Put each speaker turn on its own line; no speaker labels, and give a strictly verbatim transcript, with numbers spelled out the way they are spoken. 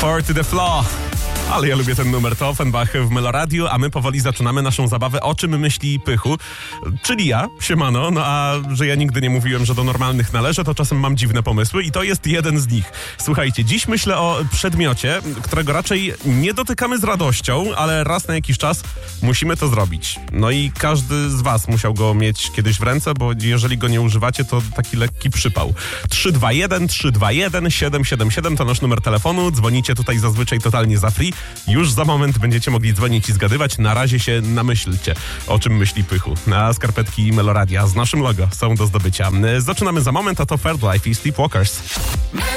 Four to the floor. Ale ja lubię ten numer, to Offenbach w Meloradiu, a my powoli zaczynamy naszą zabawę O czym myśli Pychu, czyli ja, siemano, no a że ja nigdy nie mówiłem, że do normalnych należę, to czasem mam dziwne pomysły i to jest jeden z nich. Słuchajcie, dziś myślę o przedmiocie, którego raczej nie dotykamy z radością, ale raz na jakiś czas musimy to zrobić. No i każdy z was musiał go mieć kiedyś w ręce, bo jeżeli go nie używacie, to taki lekki przypał. trzy dwa jeden, trzy dwa jeden, siedem siedem siedem to nasz numer telefonu, dzwonicie tutaj zazwyczaj totalnie za free. Już za moment będziecie mogli dzwonić i zgadywać. Na razie się namyślcie, o czym myśli Pychu. A skarpetki Meloradia z naszym logo są do zdobycia. Zaczynamy za moment, a to Fairlife i Sleepwalkers.